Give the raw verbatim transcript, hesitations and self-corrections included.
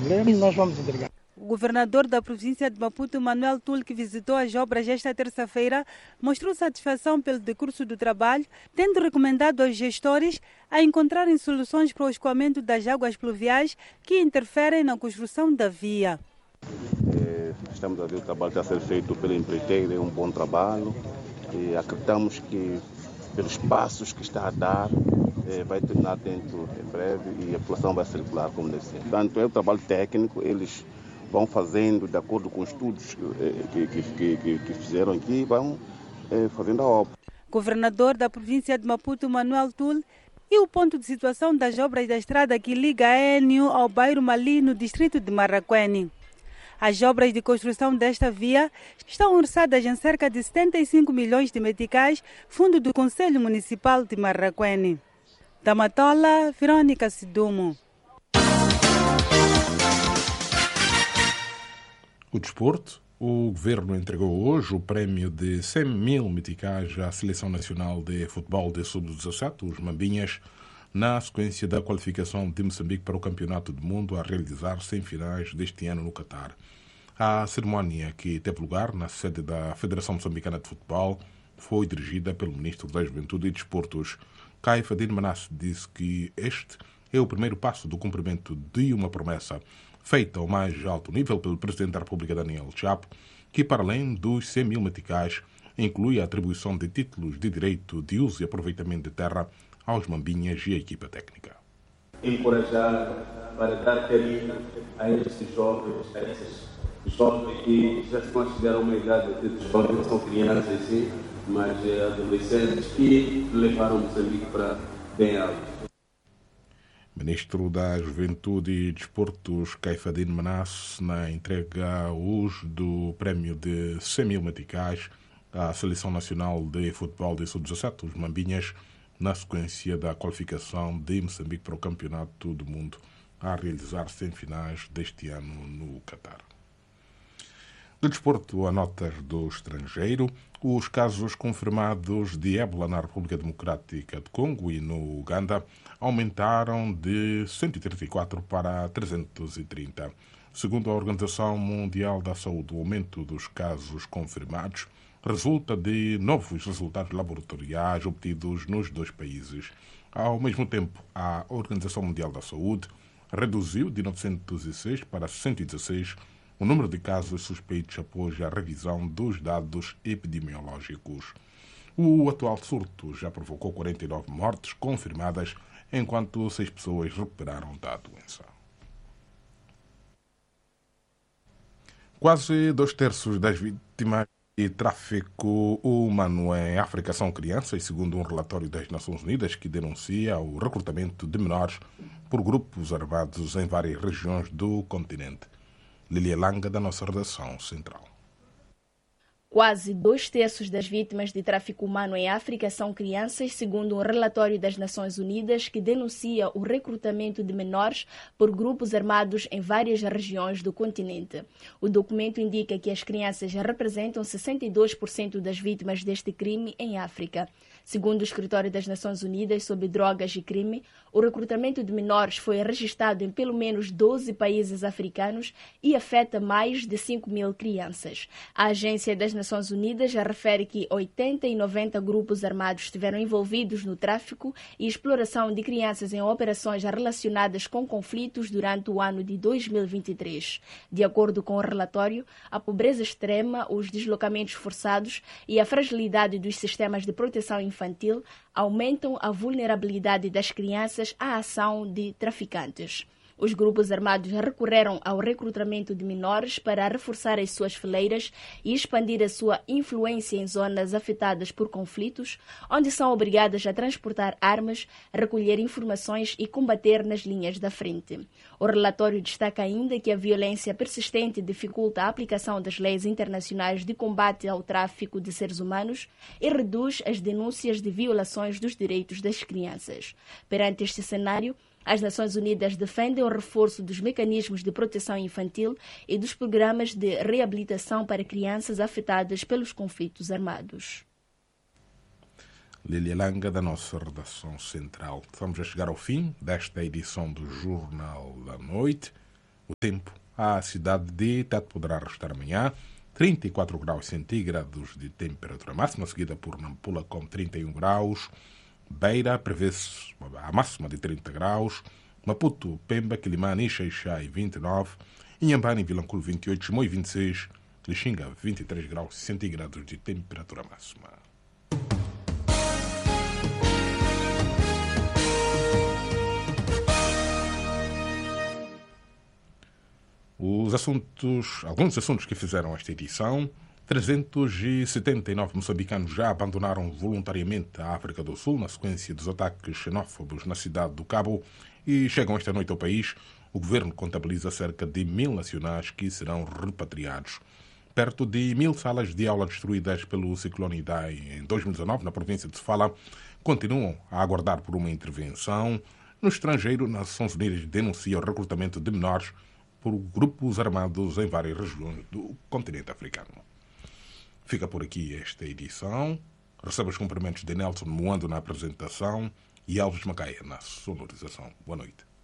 quisermos, nós vamos entregar. O governador da província de Maputo, Manuel Tull, que visitou as obras esta terça-feira, mostrou satisfação pelo decurso do trabalho, tendo recomendado aos gestores a encontrarem soluções para o escoamento das águas pluviais que interferem na construção da via. É, estamos a ver o trabalho que está a ser feito pela empreiteira, é um bom trabalho e acreditamos que pelos passos que está a dar, é, vai terminar dentro em breve e a população vai circular como deve ser. Portanto, é um trabalho técnico, eles vão fazendo de acordo com os estudos que, que, que, que, que fizeram aqui e vão é, fazendo a obra. Governador da província de Maputo, Manuel Tull, e o ponto de situação das obras da estrada que liga a N U ao bairro Mali, no distrito de Marraquene. As obras de construção desta via estão orçadas em cerca de setenta e cinco milhões de meticais, fundo do Conselho Municipal de Marraquene. Da Matola, Verônica Sidumo. O desporto. O governo entregou hoje o prémio de cem mil meticais à Seleção Nacional de Futebol de sub dezassete, os Mambinhas, na sequência da qualificação de Moçambique para o Campeonato do Mundo a realizar-se em finais deste ano no Catar. A cerimónia, que teve lugar na sede da Federação Moçambicana de Futebol, foi dirigida pelo Ministro da Juventude e Desportos. Caifadine Manasse disse que este é o primeiro passo do cumprimento de uma promessa feita ao mais alto nível pelo Presidente da República, Daniel Chapo, que, para além dos cem mil meticais, inclui a atribuição de títulos de direito de uso e aproveitamento de terra aos Mambinhas e a equipa técnica. Encorajar para dar carinho a estes jovens, a esses jovens que já estão a chegar a uma idade de jovens, são crianças sim, mas adolescentes que levaram Moçambique para bem alto. Ministro da Juventude e Desportos, Caifadine Manasse, na entrega hoje do prémio de cem mil meticais à Seleção Nacional de Futebol de sub dezassete, os Mambinhas, na sequência da qualificação de Moçambique para o Campeonato do Mundo a realizar-se em finais deste ano no Catar. De desporto a notas do estrangeiro, os casos confirmados de ébola na República Democrática do Congo e no Uganda aumentaram de cento e trinta e quatro para trezentos e trinta. Segundo a Organização Mundial da Saúde, o aumento dos casos confirmados resulta de novos resultados laboratoriais obtidos nos dois países. Ao mesmo tempo, a Organização Mundial da Saúde reduziu de novecentos e seis para cento e dezesseis o número de casos suspeitos após a revisão dos dados epidemiológicos. O atual surto já provocou quarenta e nove mortes confirmadas, enquanto seis pessoas recuperaram da doença. Quase dois terços das vítimas de tráfico humano em África são crianças, segundo um relatório das Nações Unidas que denuncia o recrutamento de menores por grupos armados em várias regiões do continente. Lilia Langa, da nossa redação central. Quase dois terços das vítimas de tráfico humano em África são crianças, segundo um relatório das Nações Unidas que denuncia o recrutamento de menores por grupos armados em várias regiões do continente. O documento indica que as crianças representam sessenta e dois por cento das vítimas deste crime em África. Segundo o Escritório das Nações Unidas sobre Drogas e Crime, o recrutamento de menores foi registrado em pelo menos doze países africanos e afeta mais de cinco mil crianças. A Agência das Nações Unidas já refere que oitenta e noventa grupos armados estiveram envolvidos no tráfico e exploração de crianças em operações relacionadas com conflitos durante o ano de dois mil e vinte e três. De acordo com o relatório, a pobreza extrema, os deslocamentos forçados e a fragilidade dos sistemas de proteção infantil aumentam a vulnerabilidade das crianças à ação de traficantes. Os grupos armados recorreram ao recrutamento de menores para reforçar as suas fileiras e expandir a sua influência em zonas afetadas por conflitos, onde são obrigadas a transportar armas, recolher informações e combater nas linhas da frente. O relatório destaca ainda que a violência persistente dificulta a aplicação das leis internacionais de combate ao tráfico de seres humanos e reduz as denúncias de violações dos direitos das crianças. Perante este cenário, as Nações Unidas defendem o reforço dos mecanismos de proteção infantil e dos programas de reabilitação para crianças afetadas pelos conflitos armados. Lilia Langa, da nossa redação central. Estamos a chegar ao fim desta edição do Jornal da Noite. O tempo, a cidade de Tete poderá restar amanhã trinta e quatro graus centígrados de temperatura máxima, seguida por Nampula com trinta e um graus, Beira prevê-se a máxima de trinta graus, Maputo, Pemba, Quilimane e Xai-Xai vinte e nove, Inhambane e Vilanculo vinte e oito, Chimoio vinte e seis, Lixinga vinte e três graus centígrados de temperatura máxima. Os assuntos, alguns assuntos que fizeram esta edição: trezentos e setenta e nove moçambicanos já abandonaram voluntariamente a África do Sul na sequência dos ataques xenófobos na cidade do Cabo e chegam esta noite ao país. O governo contabiliza cerca de mil nacionais que serão repatriados. Perto de mil salas de aula destruídas pelo ciclone Idai em dois mil e dezanove na província de Sofala continuam a aguardar por uma intervenção. No estrangeiro, Nações Unidas denuncia o recrutamento de menores por grupos armados em várias regiões do continente africano. Fica por aqui esta edição. Receba os cumprimentos de Nelson Moando na apresentação e Alves Macaia na sonorização. Boa noite.